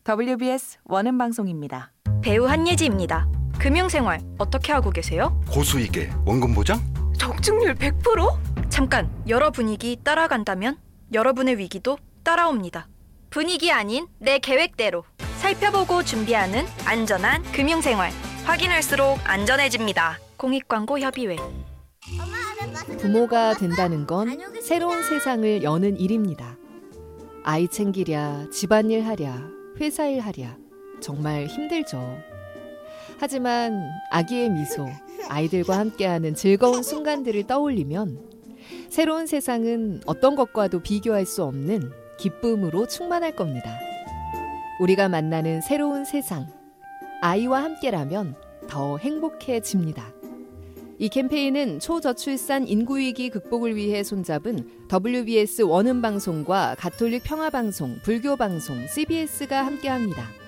WBS 원음 방송입니다. 배우 한예지입니다. 금융생활 어떻게 하고 계세요? 고수익에 원금 보장? 적중률 100%? 잠깐, 여러 분위기 따라간다면 여러분의 위기도 따라옵니다. 분위기 아닌 내 계획대로 살펴보고 준비하는 안전한 금융생활. 확인할수록 안전해집니다. 공익광고협의회. 부모가 된다는 건 새로운 세상을 여는 일입니다. 아이 챙기랴, 집안일 하랴, 회사일 하랴, 정말 힘들죠. 하지만 아기의 미소, 아이들과 함께하는 즐거운 순간들을 떠올리면 새로운 세상은 어떤 것과도 비교할 수 없는 기쁨으로 충만할 겁니다. 우리가 만나는 새로운 세상, 아이와 함께라면 더 행복해집니다. 이 캠페인은 초저출산 인구위기 극복을 위해 손잡은 WBS 원음방송과 가톨릭 평화방송, 불교방송, CBS가 함께합니다.